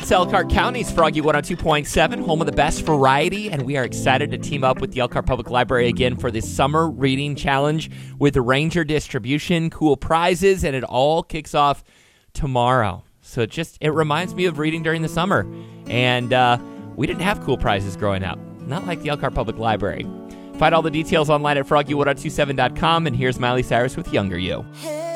It's Elkhart County's Froggy 102.7, home of the best variety, and we are excited to team up with the Elkhart Public Library again for this summer reading challenge with Ranger Distribution, cool prizes, and it all kicks off tomorrow. So it reminds me of reading during the summer, and we didn't have cool prizes growing up, not like the Elkhart Public Library. Find all the details online at froggy1027.com, and here's Miley Cyrus with Younger You.